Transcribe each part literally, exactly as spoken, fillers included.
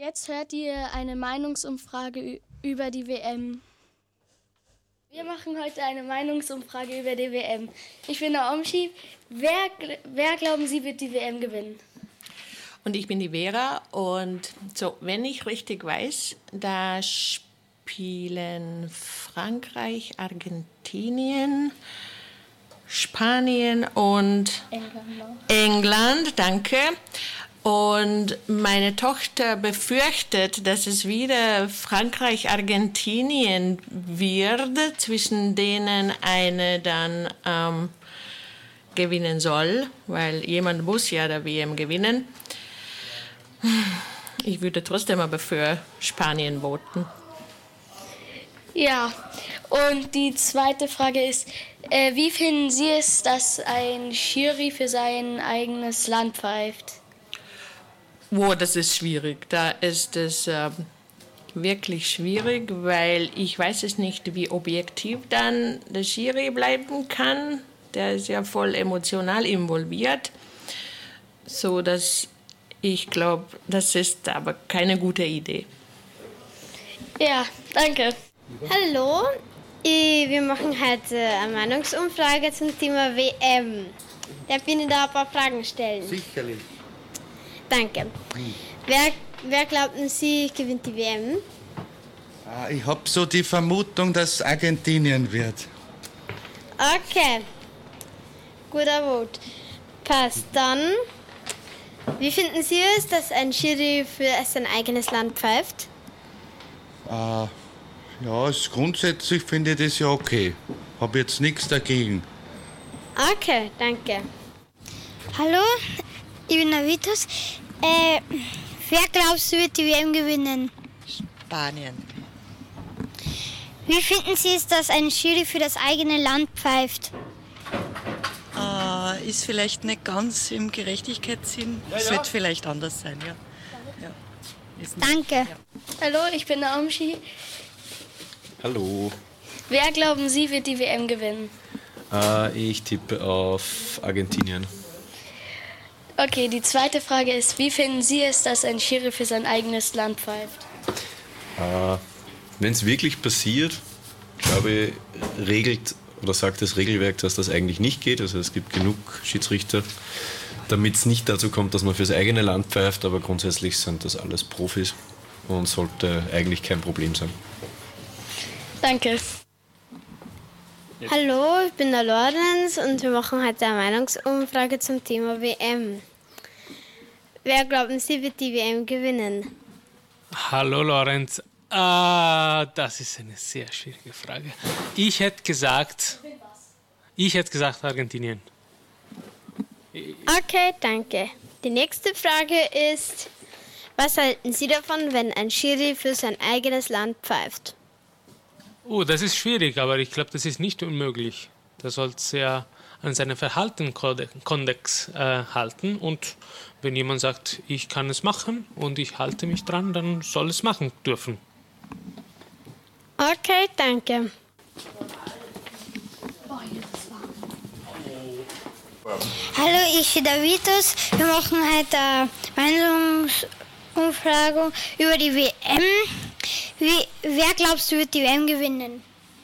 Jetzt hört ihr eine Meinungsumfrage über die W M. Wir machen heute eine Meinungsumfrage über die W M. Ich bin Naomshi. Wer, wer glauben Sie, wird die W M gewinnen? Und ich bin die Vera. Und so, wenn ich richtig weiß, da spielen Frankreich, Argentinien, Spanien und England. England, danke. Und meine Tochter befürchtet, dass es wieder Frankreich-Argentinien wird, zwischen denen eine dann ähm, gewinnen soll, weil jemand muss ja der W M gewinnen. Ich würde trotzdem aber für Spanien voten. Ja, und die zweite Frage ist, äh, wie finden Sie es, dass ein Schiri für sein eigenes Land pfeift? Oh, das ist schwierig. Da ist es äh, wirklich schwierig, weil ich weiß es nicht, wie objektiv dann der Schiri bleiben kann. Der ist ja voll emotional involviert, so dass ich glaube, das ist aber keine gute Idee. Ja, danke. Hallo, wir machen heute eine Meinungsumfrage zum Thema W M. Darf ich Ihnen da ein paar Fragen stellen? Sicherlich. Danke. Hm. Wer, wer glauben Sie gewinnt die W M? Ah, ich habe so die Vermutung, dass Argentinien wird. Okay, guter Vote. Passt. Dann, wie finden Sie es, dass ein Schiri für sein eigenes Land pfeift? Ah, ja, ist grundsätzlich finde ich das ja okay. Habe jetzt nichts dagegen. Okay, danke. Hallo, ich bin Navitus. Äh, wer glaubst du, wird die W M gewinnen? Spanien. Wie finden Sie es, dass ein Schiri für das eigene Land pfeift? Äh, ist vielleicht nicht ganz im Gerechtigkeitssinn. Ja, Es ja. wird vielleicht anders sein, ja. ja. Ist nicht- Danke. Ja. Hallo, ich bin Naomshi. Hallo, Wer glauben Sie, wird die W M gewinnen? äh, ich tippe auf Argentinien. Okay, die zweite Frage ist, wie finden Sie es, dass ein Schiri für sein eigenes Land pfeift? Äh, Wenn es wirklich passiert, glaube ich, regelt oder sagt das Regelwerk, dass das eigentlich nicht geht. Also es gibt genug Schiedsrichter, damit es nicht dazu kommt, dass man fürs eigene Land pfeift, aber grundsätzlich sind das alles Profis und sollte eigentlich kein Problem sein. Danke. Hallo, ich bin der Lorenz und wir machen heute eine Meinungsumfrage zum Thema W M. Wer glauben Sie, wird die W M gewinnen? Hallo Lorenz, ah, das ist eine sehr schwierige Frage. Ich hätte gesagt, ich hätte gesagt Argentinien. Okay, danke. Die nächste Frage ist, was halten Sie davon, wenn ein Schiri für sein eigenes Land pfeift? Oh, das ist schwierig, aber ich glaube, das ist nicht unmöglich. Da sollte es ja an seinen Verhaltenskodex äh, halten. Und wenn jemand sagt, ich kann es machen und ich halte mich dran, dann soll es machen dürfen. Okay, danke. Hallo, ich bin Davitus. Wir machen heute eine Meinungsumfrage über die W M. Wie, wer glaubst du, wird die W M gewinnen?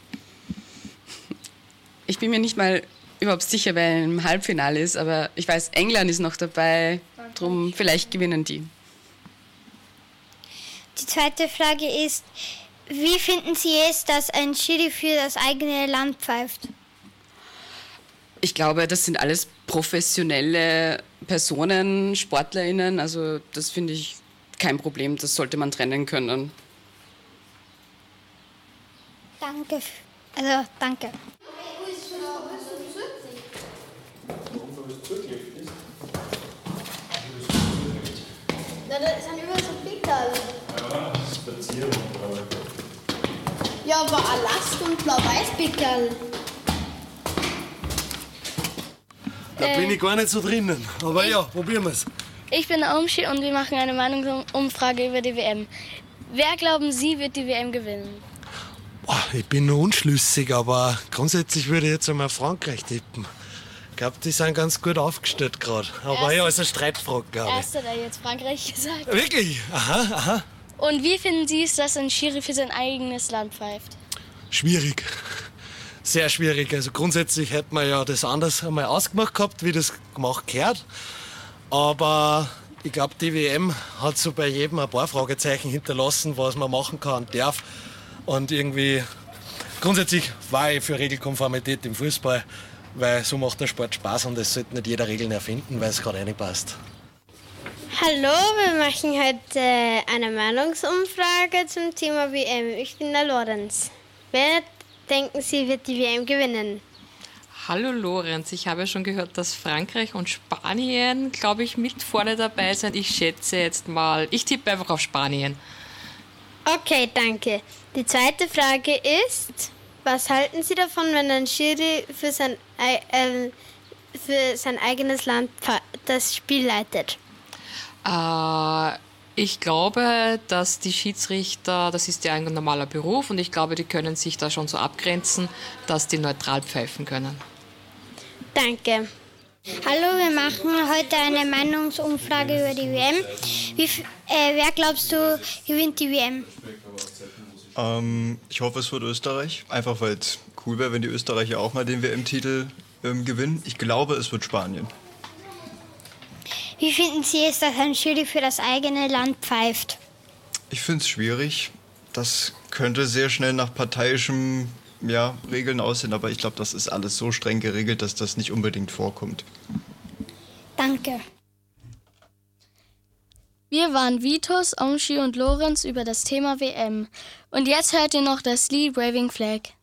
Ich bin mir nicht mal überhaupt sicher, wer im Halbfinale ist, aber ich weiß, England ist noch dabei, drum vielleicht gewinnen die. Die zweite Frage ist, wie finden Sie es, dass ein Schiri für das eigene Land pfeift? Ich glaube, das sind alles professionelle Personen, SportlerInnen, also das finde ich kein Problem, das sollte man trennen können. Danke. Also, danke. Na, das sind überall so Pickerl. Ja, aber ein Last- und Blau-Weiß-Pickerl. Da bin ich gar nicht so drinnen. Aber ja, probieren wir es. Ich bin Naomshi und wir machen eine Meinungsumfrage über die W M. Wer glauben Sie, wird die W M gewinnen? Boah, ich bin noch unschlüssig, aber grundsätzlich würde ich jetzt einmal Frankreich tippen. glaube, die sind ganz gut aufgestellt gerade. Aber Erste- ja, ist eine Streitfrage, glaube ich. Erst hat er jetzt Frankreich gesagt. Wirklich? Aha, aha. Und wie finden Sie es, dass ein Schiri für sein eigenes Land pfeift? Schwierig. Sehr schwierig. Also grundsätzlich hätte man ja das anders einmal ausgemacht gehabt, wie das gemacht gehört. Aber ich glaube, die W M hat so bei jedem ein paar Fragezeichen hinterlassen, was man machen kann und darf. Und irgendwie, grundsätzlich war ich für Regelkonformität im Fußball, weil so macht der Sport Spaß und es sollte nicht jeder Regeln erfinden, weil es gerade reinpasst. Hallo, wir machen heute eine Meinungsumfrage zum Thema W M. Ich bin der Lorenz. Wer denken Sie, wird die W M gewinnen? Hallo Lorenz, ich habe schon gehört, dass Frankreich und Spanien, glaube ich, mit vorne dabei sind. Ich schätze jetzt mal, ich tippe einfach auf Spanien. Okay, danke. Die zweite Frage ist, was halten Sie davon, wenn ein Schiri für sein, äh, für sein eigenes Land das Spiel leitet? Äh, ich glaube, dass die Schiedsrichter, das ist ja ein normaler Beruf und ich glaube, die können sich da schon so abgrenzen, dass die neutral pfeifen können. Danke. Hallo, wir machen heute eine Meinungsumfrage über die W M. Wie, äh, wer glaubst du gewinnt die W M? Ähm, ich hoffe, es wird Österreich. Einfach weil es cool wäre, wenn die Österreicher auch mal den W M-Titel ähm, gewinnen. Ich glaube, es wird Spanien. Wie finden Sie es, dass ein Schiri für das eigene Land pfeift? Ich finde es schwierig. Das könnte sehr schnell nach parteiischem ja, Regeln aussehen, aber ich glaube, das ist alles so streng geregelt, dass das nicht unbedingt vorkommt. Danke. Wir waren Vitus, Omshi und Lorenz über das Thema W M. Und jetzt hört ihr noch das Lied Waving Flag.